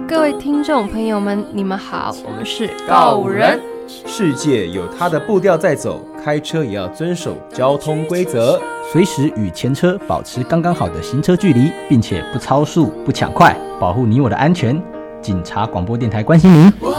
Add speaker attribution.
Speaker 1: 各位听众朋友们，你们好，我们是告五人。
Speaker 2: 世界有它的步调在走，开车也要遵守交通规则，
Speaker 3: 随时与前车保持刚刚好的行车距离，并且不超速、不抢快，保护你我的安全。警察广播电台关心您。